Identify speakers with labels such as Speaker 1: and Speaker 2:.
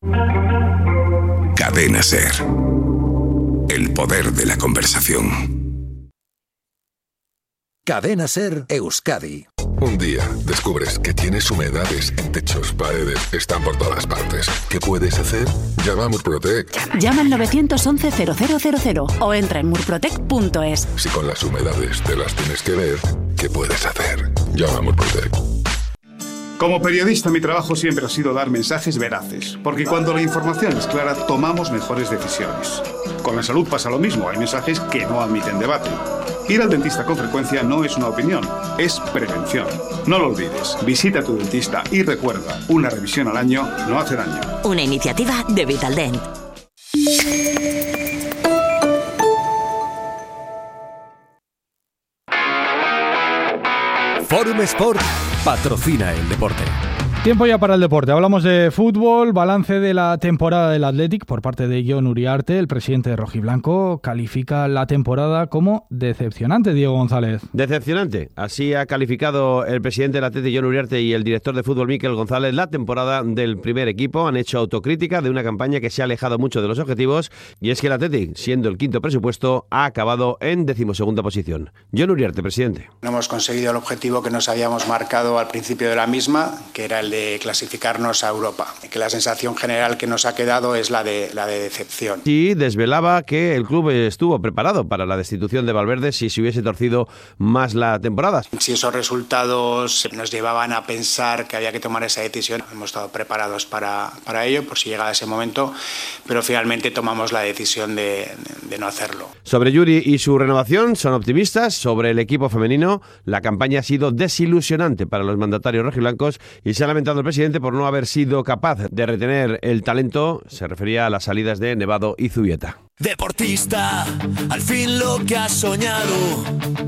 Speaker 1: Cadena SER. El poder de la conversación.
Speaker 2: Cadena SER Euskadi.
Speaker 3: Un día descubres que tienes humedades en techos, paredes, están por todas partes. ¿Qué puedes hacer? Llama a Murprotec.
Speaker 4: Llama al 911-0000 o entra en murprotec.es.
Speaker 3: Si con las humedades te las tienes que ver, ¿qué puedes hacer? Llama a Murprotec.
Speaker 5: Como periodista, mi trabajo siempre ha sido dar mensajes veraces, porque cuando la información es clara, tomamos mejores decisiones. Con la salud pasa lo mismo, hay mensajes que no admiten debate. Ir al dentista con frecuencia no es una opinión, es prevención. No lo olvides, visita a tu dentista y recuerda, una revisión al año no hace daño.
Speaker 4: Una iniciativa de Vitaldent.
Speaker 2: Forum Sport patrocina el deporte.
Speaker 6: Tiempo ya para el deporte. Hablamos de fútbol, balance de la temporada del Athletic por parte de Jon Uriarte. El presidente de Rojiblanco califica la temporada como decepcionante, Diego González.
Speaker 7: Decepcionante. Así ha calificado el presidente del Athletic, Jon Uriarte, y el director de fútbol, Mikel González, la temporada del primer equipo. Han hecho autocrítica de una campaña que se ha alejado mucho de los objetivos, y es que el Athletic, siendo el quinto presupuesto, ha acabado en 12ª posición. Jon Uriarte, presidente.
Speaker 8: No hemos conseguido el objetivo que nos habíamos marcado al principio de la misma, que era el de clasificarnos a Europa. Que la sensación general que nos ha quedado es la de decepción.
Speaker 7: Sí, desvelaba que el club estuvo preparado para la destitución de Valverde si se hubiese torcido más la temporada.
Speaker 8: Si esos resultados nos llevaban a pensar que había que tomar esa decisión, hemos estado preparados para ello, por si llegaba ese momento, pero finalmente tomamos la decisión de no hacerlo.
Speaker 7: Sobre Yuri y su renovación, son optimistas. Sobre el equipo femenino, la campaña ha sido desilusionante para los mandatarios rojiblancos y se ha lamentado el presidente por no haber sido capaz de retener el talento. Se refería a las salidas de Nevado y Zubieta.
Speaker 2: Deportista, al fin lo que has soñado.